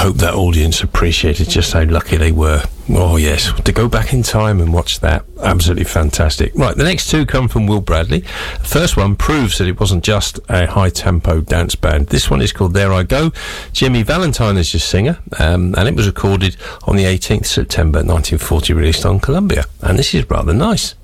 hope that audience appreciated just how lucky they were. Oh, yes. To go back in time and watch that. Absolutely fantastic. Right, the next two come from Will Bradley. The first one proves that it wasn't just a high-tempo dance band. This one is called There I Go. Jimmy Valentine is your singer, and it was recorded on the 18th September 1940, released on Columbia. And this is rather nice.